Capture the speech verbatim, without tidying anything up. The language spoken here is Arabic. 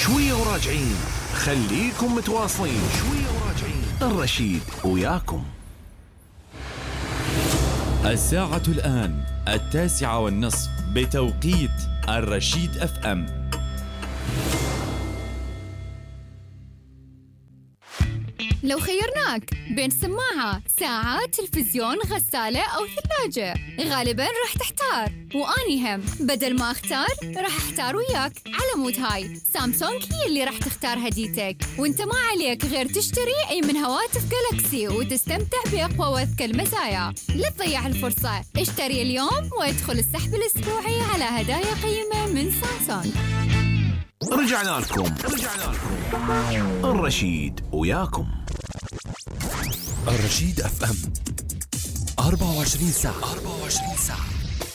شوية وراجعين، خليكم متواصلين. شوية وراجعين، الرشيد وياكم. الساعة الآن التاسعة والنصف بتوقيت الرشيد اف ام. لو خيرناك بين سماعة، ساعة، تلفزيون، غسالة أو ثلاجة، غالباً راح تحتار. وأني هم بدل ما أختار راح أحتار وياك. على مود هاي سامسونج هي اللي راح تختار هديتك، وانت ما عليك غير تشتري أي من هواتف جالكسي وتستمتع بأقوى وأذكى المزايا. لا تضيع الفرصة، اشتري اليوم وادخل السحب الأسبوعي على هدايا قيمة من سامسونج. رجعنا لكم رجعنا لكم الرشيد وياكم. الرشيد اف ام أربعة وعشرين ساعة أربعة وعشرين ساعة.